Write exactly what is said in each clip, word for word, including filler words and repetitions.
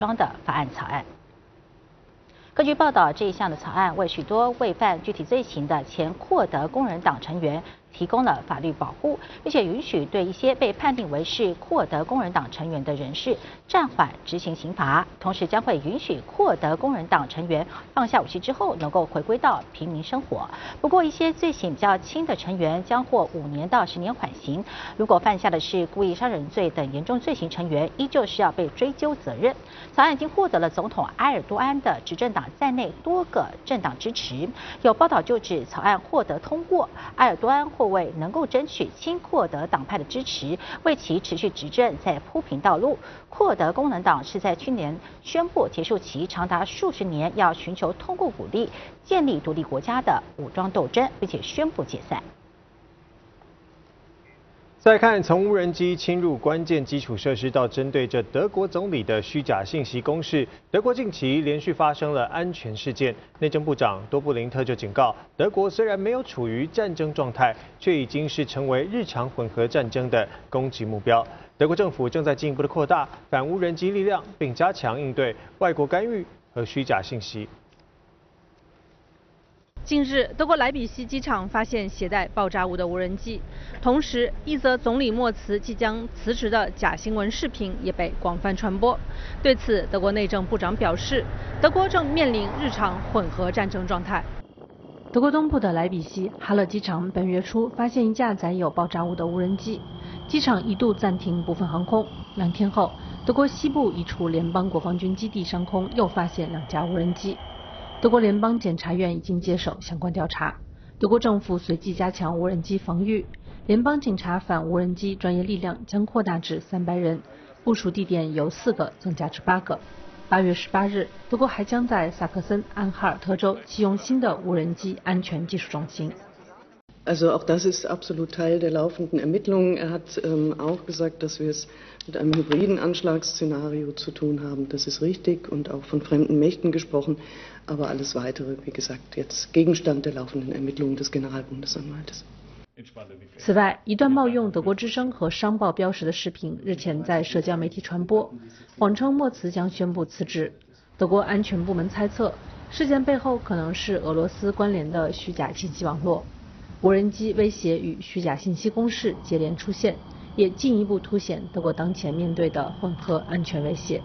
装的法案草案。根据报道，这一项的草案为许多未犯具体罪行的前扩德工人党成员提供了法律保护，并且允许对一些被判定为是扩德工人党成员的人士暂缓执行刑罚，同时将会允许扩德工人党成员放下武器之后能够回归到平民生活。不过，一些罪行比较轻的成员将获五年到十年缓刑，如果犯下的是故意杀人罪等严重罪行，成员依旧是要被追究责任。草案已经获得了总统埃尔多安的执政党在内多个政党支持。有报道就指，草案获得通过，埃尔多安或为能够争取亲扩德党派的支持，为其持续执政在铺平道路。扩德工人党是在去年宣布结束其长达数十年要寻求通过武力建立独立国家的武装斗争，并且宣布解散。 再看从无人机侵入关键基础设施到针对着德国总理的虚假信息攻势，德国近期连续发生了安全事件。内政部长多布林特就警告，德国虽然没有处于战争状态，却已经是成为日常混合战争的攻击目标。德国政府正在进一步的扩大反无人机力量，并加强应对外国干预和虚假信息。 近日，德国莱比锡机场发现携带爆炸物的无人机，同时一则总理默茨即将辞职的假新闻视频也被广泛传播。对此，德国内政部长表示，德国正面临日常混合战争状态。德国东部的莱比锡哈勒机场本月初发现一架载有爆炸物的无人机，机场一度暂停部分航空。两天后，德国西部一处联邦国防军基地上空又发现两架无人机。德国联邦检察院已经接手相关调查，德国政府随即加强无人机防御，联邦警察反无人机专业力量将扩大至三百人，部署地点由四个增加至八个。八月十八日，德国还将在萨克森安哈尔特州启用新的无人机安全技术中心。 Also auch das ist absolut Teil der laufenden Ermittlungen. Er hat ähm, auch gesagt, dass wir es mit einem hybriden Anschlagsszenario zu tun haben. Das ist richtig und auch von fremden Mächten gesprochen. Aber alles Weitere, wie gesagt, jetzt Gegenstand der laufenden Ermittlungen des Generalbundesanwaltes. 此外，一段冒用德国之声和商报标识的视频日前在社交媒体传播，谎称默茨将宣布辞职。德国安全部门猜测，事件背后可能是俄罗斯关联的虚假信息网络。无人机威胁与虚假信息攻势接连出现，也进一步凸显德国当前面对的混合安全威胁。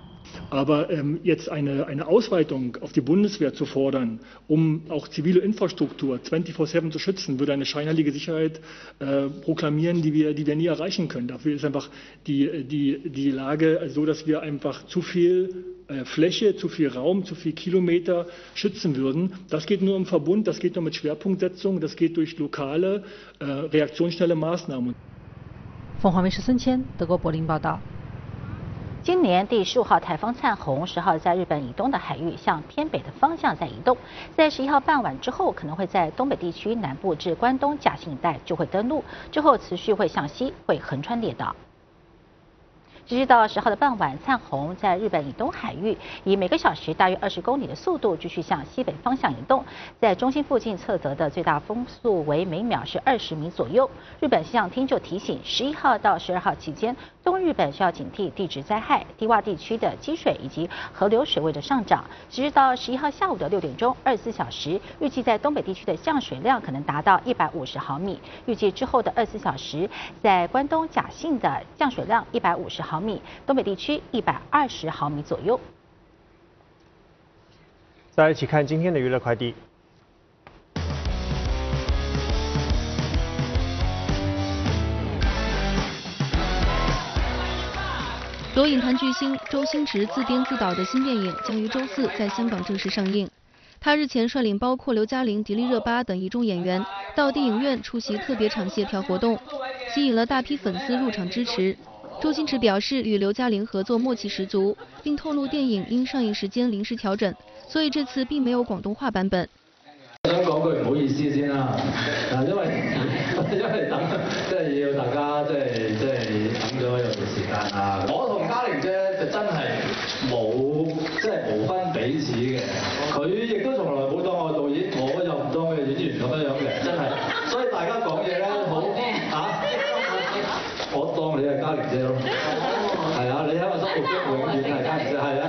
Aber ähm, jetzt eine, eine Ausweitung auf die Bundeswehr zu fordern, um auch zivile Infrastruktur vierundzwanzig sieben zu schützen, würde eine scheinheilige Sicherheit äh, proklamieren, die wir, die wir nie erreichen können. Dafür ist einfach die, die, die Lage so, dass wir einfach zu viel äh, Fläche, zu viel Raum, zu viel Kilometer schützen würden. Das geht nur im Verbund, das geht nur mit Schwerpunktsetzung, das geht durch lokale, äh, reaktionsschnelle Maßnahmen. 凤凰卫视孙谦，德国柏林报道。 今年第十五号台风灿红，十号在日本以东的海域向偏北的方向在移动，在十一号傍晚之后，可能会在东北地区南部至关东甲信一带就会登陆，之后持续会向西，会横穿列岛。直至到十号的傍晚，灿红在日本以东海域以每个小时大约二十公里的速度继续向西北方向移动，在中心附近测得的最大风速为每秒是二十米左右。日本气象厅就提醒，十一号到十二号期间，东日本需要警惕地质灾害、低洼地区的积水以及河流水位的上涨。直至到十一号下午的六点钟，二十四小时预计在东北地区的降水量可能达到一百五十毫米，预计之后的二十四小时在关东甲信的降水量一百五十毫米，东北地区一百二十毫米左右。 再来一起看今天的娱乐快递。 由影坛巨星周星驰自编自导的新电影将于周四在香港正式上映。他日前率领包括刘嘉玲、迪丽热巴等一众演员到电影院出席特别场谢票活动，吸引了大批粉丝入场支持。周星驰表示，与刘嘉玲合作默契十足，并透露電影因上映時間臨時調整，所以這次並沒有廣東話版本。 我想講句唔好意思先啦，嗱，因為因為等即係要大家即係即係等咗有段時間啊。我同嘉玲姐就真係冇即係無分彼此嘅。